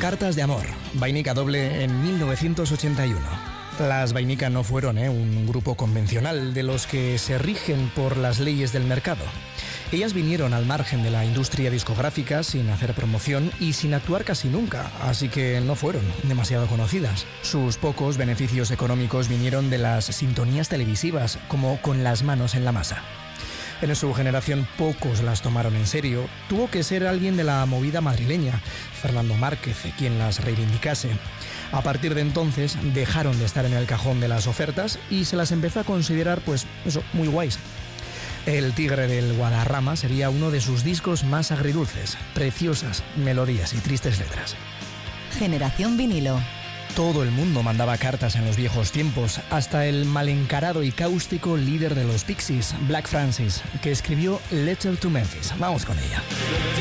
Cartas de amor, Vainica Doble en 1981. Las Vainica no fueron un grupo convencional de los que se rigen por las leyes del mercado. Ellas vinieron al margen de la industria discográfica sin hacer promoción y sin actuar casi nunca, así que no fueron demasiado conocidas. Sus pocos beneficios económicos vinieron de las sintonías televisivas, como Con las manos en la masa. En su generación pocos las tomaron en serio. Tuvo que ser alguien de la movida madrileña, Fernando Márquez, quien las reivindicase. A partir de entonces dejaron de estar en el cajón de las ofertas y se las empezó a considerar, muy guays. El Tigre del Guadarrama sería uno de sus discos más agridulces, preciosas melodías y tristes letras. Generación vinilo. Todo el mundo mandaba cartas en los viejos tiempos, hasta el mal encarado y cáustico líder de los Pixies, Black Francis, que escribió Letter to Memphis. Vamos con ella.